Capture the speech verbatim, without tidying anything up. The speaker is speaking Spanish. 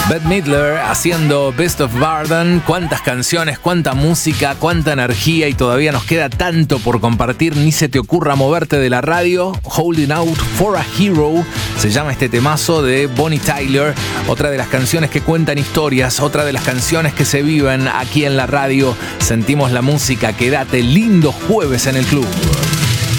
Bette Midler haciendo Best of Barden. Cuántas canciones, cuánta música, cuánta energía, y todavía nos queda tanto por compartir. Ni se te ocurra moverte de la radio. Holding Out for a Hero se llama este temazo de Bonnie Tyler. Otra de las canciones que cuentan historias, otra de las canciones que se viven aquí en la radio. Sentimos la música. Quédate, lindo jueves en el club.